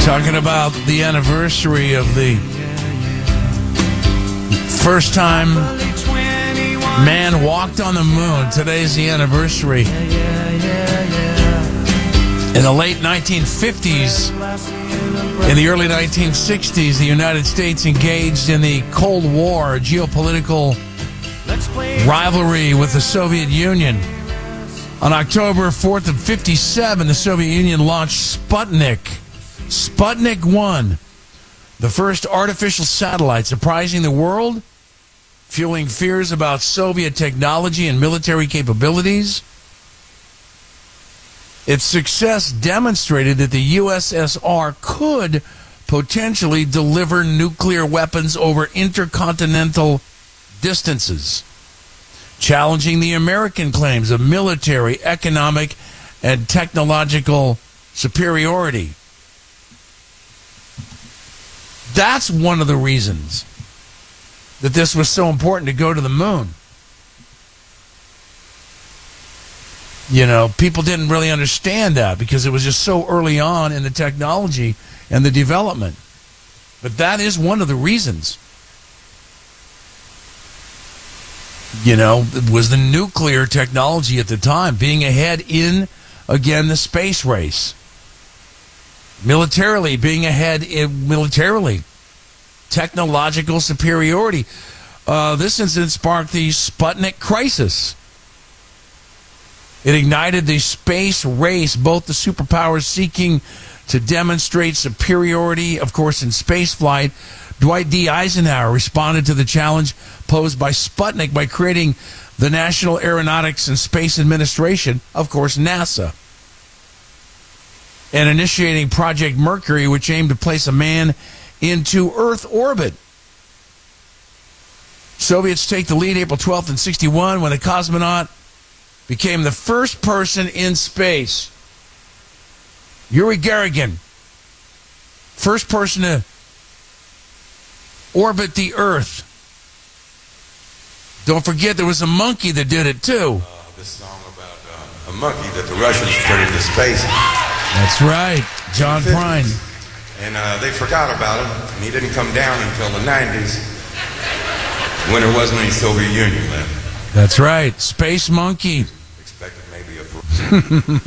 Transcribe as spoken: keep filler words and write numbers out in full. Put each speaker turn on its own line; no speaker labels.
Talking about the anniversary of the first time man walked on the moon. Today's the anniversary. In the late nineteen fifties, in the early nineteen sixties, the United States engaged in the Cold War, a geopolitical rivalry with the Soviet Union. On October fourth of fifty-seven, the Soviet Union launched Sputnik. Sputnik one, the first artificial satellite, surprising the world, fueling fears about Soviet technology and military capabilities. Its success demonstrated that the U S S R could potentially deliver nuclear weapons over intercontinental distances, challenging the American claims of military, economic, and technological superiority. That's one of the reasons that this was so important to go to the moon. You know, people didn't really understand that because it was just so early on in the technology and the development. But that is one of the reasons. You know, it was the nuclear technology at the time, being ahead in, again, the space race. Militarily, being ahead in militarily. Technological superiority. Uh, this incident sparked the Sputnik crisis. It ignited the space race, both the superpowers seeking to demonstrate superiority, of course, in spaceflight. Dwight D. Eisenhower responded to the challenge posed by Sputnik by creating the National Aeronautics and Space Administration, of course, NASA, and initiating Project Mercury, which aimed to place a man into Earth orbit. Soviets take the lead April twelfth in sixty-one when a cosmonaut became the first person in space. Yuri Gagarin, first person to orbit the Earth. Don't forget there was a monkey that did it too.
Uh, this song about uh, a monkey that the Russians put into space.
That's right, John Prine.
And uh, they forgot about him, and he didn't come down until the nineties when there wasn't any Soviet Union left.
That's right, Space Monkey.
Expected maybe a